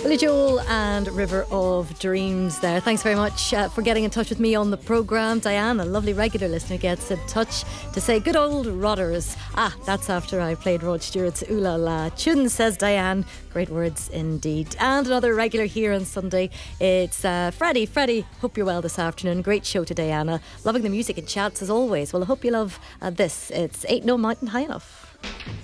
Billy Joel and River of Dreams there. Thanks very much for getting in touch with me on the programme. Diane, a lovely regular listener, gets in touch to say good old Rodders. That's after I played Rod Stewart's Ooh La La tune, says Diane. Great words indeed. And another regular here on Sunday, it's Freddie. Freddie, hope you're well this afternoon. Great show today, Anna. Loving the music and chats as always. Well, I hope you love this. It's Ain't No Mountain High Enough.